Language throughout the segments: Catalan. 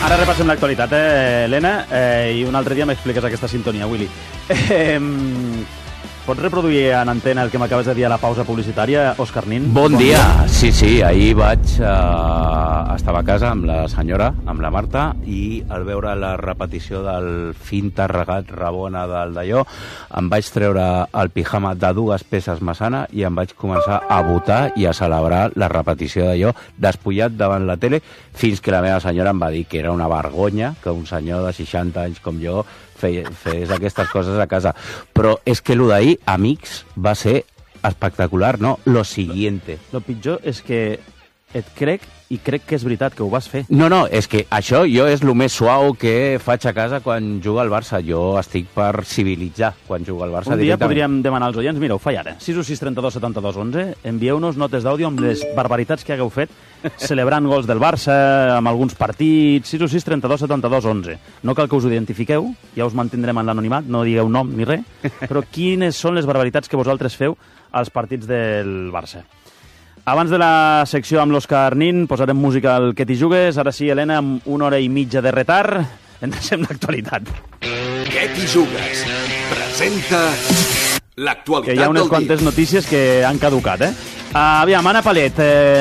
Ara repassem l'actualitat, Helena, i un altre dia m'expliques aquesta sintonia, Willy. Pots reproduir en antena el que m'acabes de dir a la pausa publicitària, Òscar Nin? Bon dia. Sí, ahir estava a casa amb la senyora, amb la Marta, i al veure la repetició del finta regat Rabona del d'allò, em vaig treure el pijama de 2 peces Massana i em vaig començar a votar i a celebrar la repetició d'allò, despullat davant la tele, fins que la meva senyora em va dir que era una vergonya que un senyor de 60 anys com jo fes aquestes coses a casa. Però és que el d'ahir, amics, va ser espectacular, no? Lo siguiente. Lo pitjor és que et crec i crec que és veritat que ho vas fer. No, és que això jo és el més suau que faig a casa quan juga al Barça. Jo estic per civilitzar quan juga al Barça. Un dia podríem demanar als oients, mira, ho faig ara, 616 32 72 11, envieu-nos notes d'àudio amb les barbaritats que hagueu fet celebrant gols del Barça, amb alguns partits, 616 32 72 11. No cal que us ho identifiqueu, ja us mantindrem en l'anonimat, no digueu nom ni res, però quines són les barbaritats que vosaltres feu als partits del Barça. Abans de la secció amb l'Òscar Nin, posarem música al Que t'hi jugues. Ara sí, Helena, amb 1 hora i mitja de retard, endrecem l'actualitat. Que t'hi jugues? Presenta l'actualitat del dia. Que hi ha unes quantes notícies que han caducat, Aviam, Anna Palet,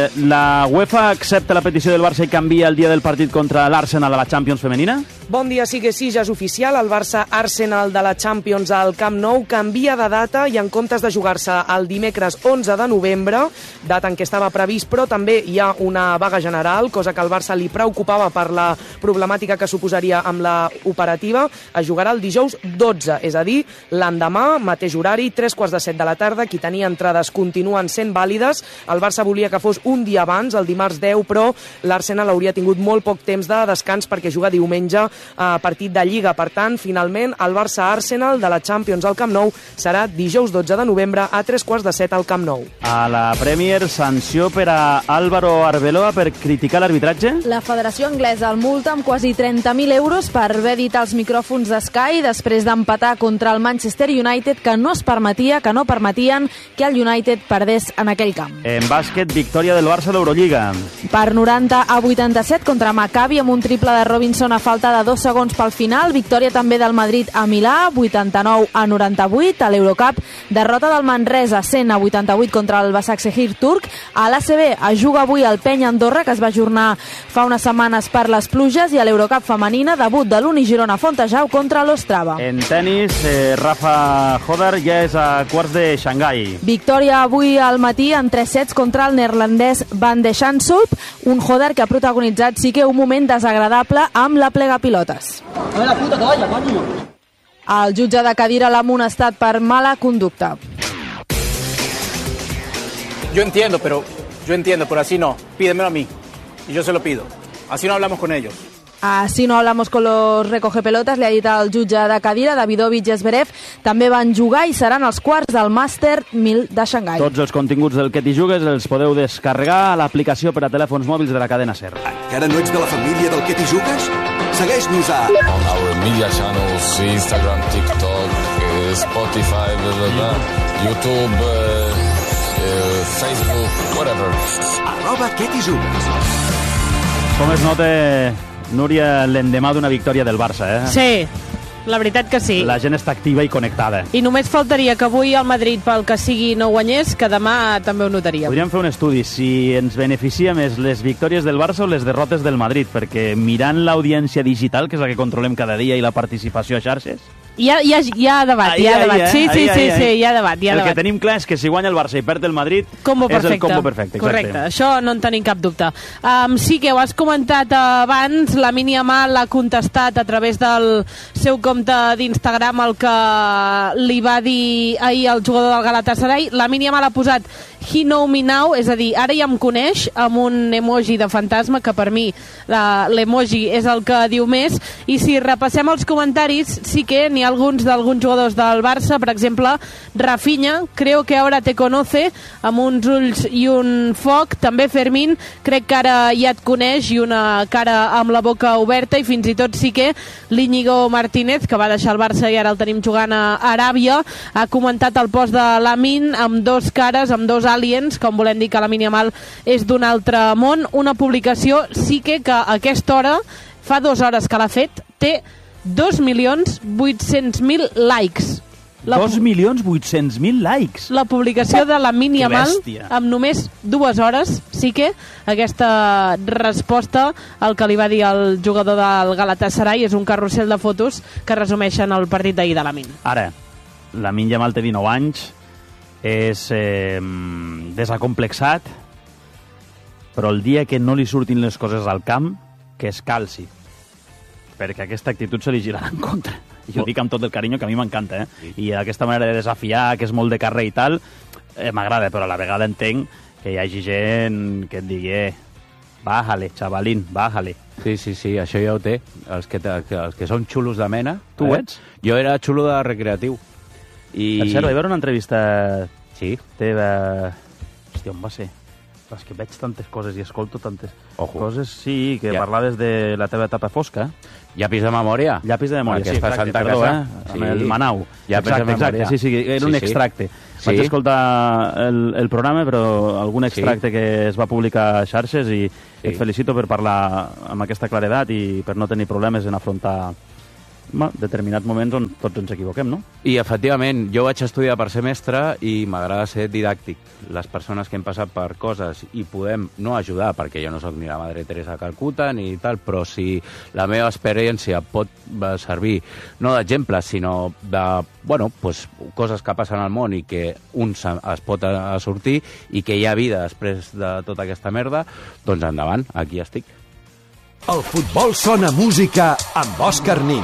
la UEFA accepta la petició del Barça i canvia el dia del partit contra l'Arsenal a la Champions femenina? Bon dia, sí que sí, ja és oficial. El Barça-Arsenal de la Champions al Camp Nou canvia de data i en comptes de jugar-se el dimecres 11 de novembre, data en què estava previst, però també hi ha una vaga general, cosa que al Barça li preocupava per la problemàtica que suposaria amb la operativa. Es jugarà el dijous 12, és a dir, l'endemà, mateix horari, 3:15 de la tarda. Qui tenia entrades continuen sent vàlides. El Barça volia que fos un dia abans, el dimarts 10, però l'Arsenal hauria tingut molt poc temps de descans perquè juga diumenge a partit de Lliga. Per tant, finalment, el Barça-Arsenal de la Champions al Camp Nou serà dijous 12 de novembre a 3:15 al Camp Nou. A la Premier, sanció per a Álvaro Arbeloa per criticar l'arbitratge? La Federació Anglesa el multa amb quasi 30.000 euros per haver dit als micròfons de Sky després d'empatar contra el Manchester United que no permetien que el United perdés en aquell camp. En bàsquet, victòria del Barça d'Eurolliga. Per 90-87 contra Maccabi amb un triple de Robinson a falta de 2 segons pel final. Victòria també del Madrid a Milà, 89-98. A l'Eurocup, derrota del Manresa, 100-88 contra el Basaksehir turc. A l'ACB es juga avui el Penya Andorra, que es va ajornar fa unes setmanes per les pluges, i a l'Eurocup femenina, debut de l'Uni Girona Fontejau contra l'Ostrava. En tenis, Rafa Hodar ja és a quarts de Xangai. Victòria avui al matí en 3 sets contra el neerlandès Van de Schansulp, un Hodar que ha protagonitzat sí que un moment desagradable amb la plegapilotes. El jutge de Cadira l'ha amonestat per mala conducta. Yo entiendo, pero así no. Pídemelo a mí y yo se lo pido. Así no hablamos con ellos. Así no hablamos con los recogepelotes, li ha dit el jutge de Cadira, Davidovich i Zverev. També van jugar i seran els quarts del Màster 1000 de Xangai. Tots els continguts del Que t'hi jugues els podeu descarregar a l'aplicació per a telèfons mòbils de la cadena SER. Encara no ets de la família del Que t'hi jugues? Segueix-nos a... On our media channels, Instagram, TikTok, Spotify, YouTube, Facebook, whatever. @Que t'hi jugues. Com es nota, Núria, l'endemà d'una victòria del Barça, Sí, la veritat que sí. La gent està activa i connectada. I només faltaria que avui el Madrid, pel que sigui, no guanyés, que demà també ho notaríem. Podríem fer un estudi si ens beneficia més les victòries del Barça o les derrotes del Madrid, perquè mirant l'audiència digital, que és la que controlem cada dia, i la participació a xarxes... Hi ha debat, hi ha debat. Sí, hi ha debat. El que tenim clar és que si guanya el Barça i perd el Madrid és el combo perfecte. Correcte, això no en tenim cap dubte. Sí que ho has comentat abans, Lamine Yamal ha contestat a través del seu compte d'Instagram el que li va dir ahir el jugador del Galatasaray. Lamine Yamal ha posat "He know me now", és a dir, ara ja em coneix, amb un emoji de fantasma, que per mi l'emoji és el que diu més. I si repassem els comentaris, sí que n'hi ha alguns d'alguns jugadors del Barça, per exemple, Rafinha, "Creo que ahora te conoce", amb uns ulls i un foc. També Fermín, "Crec que ara ja et coneix", i una cara amb la boca oberta. I fins i tot sí que l'Íñigo Martínez, que va deixar el Barça i ara el tenim jugant a Aràbia, ha comentat el post de Lamine amb 2 cares, amb 2 aliens, com volem dir que Lamine Yamal és d'un altre món. Una publicació sí que a aquesta hora fa 2 hores que l'ha fet, té 2.800.000 likes. 2.800.000 likes. La publicació de Lamine Yamal amb només 2 hores. Sí que aquesta resposta al que li va dir el jugador del Galatasaray és un carrusel de fotos que resumeixen el partit d'ahir de Lamine. Ara, Lamine Yamal té 19 anys, és desacomplexat, però el dia que no li surtin les coses al camp, que es calci, perquè aquesta actitud se li girarà en contra. I ho dic amb tot el carinyo, que a mi m'encanta, I aquesta manera de desafiar, que és molt de carrer i tal, m'agrada, però a la vegada entenc que hi hagi gent que et digui bájale, chavalín, bájale. Sí, això ja ho té. Els que són xulos de mena. Tu ho ets? Jo era xulo de recreatiu. Per cert, vaig veure una entrevista teva... Hòstia, on va ser? És que veig tantes coses i escolto tantes coses. Sí, que parlaves de la teva etapa fosca. Llapis de memòria? Llapis de memòria, sí, exacte, perdó, amb el Manau. Exacte, sí, era un extracte. Vaig escoltar el programa, però algun extracte que es va publicar a xarxes i et felicito per parlar amb aquesta claredat i per no tenir problemes en afrontar determinats moments on tots ens equivoquem, no? I, efectivament, jo vaig estudiar per ser mestre i m'agrada ser didàctic. Les persones que hem passat per coses i podem no ajudar, perquè jo no sóc ni la Madre Teresa de Calcuta ni tal, però si la meva experiència pot servir no d'exemple, sinó de, coses que passen al món i que un es pot sortir i que hi ha vida després de tota aquesta merda, doncs endavant, aquí estic. El futbol sona música amb Òscar Nin.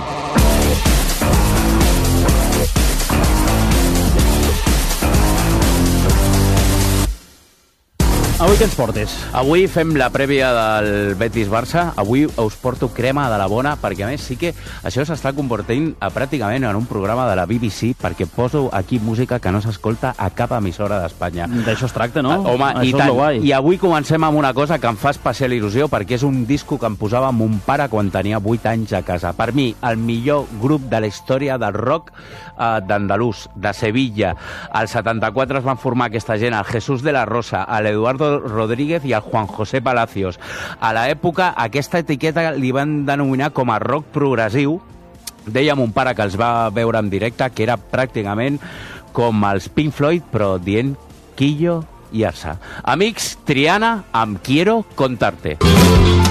Avui què ens portes? Avui fem la prèvia del Betis-Barça. Avui us porto crema de la bona, perquè a més sí que això s'està convertint pràcticament en un programa de la BBC, perquè poso aquí música que no s'escolta a cap emissora d'Espanya. D'això es tracta, no? Home, i tant. I avui comencem amb una cosa que em fa especial il·lusió, perquè és un disco que em posava mon pare quan tenia 8 anys a casa. Per mi, el millor grup de la història del rock d'andalús, de Sevilla. Al 74 es van formar aquesta gent, el Jesús de la Rosa, l'Eduardo Rodríguez i el Juan José Palacios. A l'època, aquesta etiqueta li van denominar com a rock progressiu. Deia mon pare que els va veure en directe, que era pràcticament com els Pink Floyd, però dient Quillo i Arsa. Amics, Triana, amb Quiero Contarte.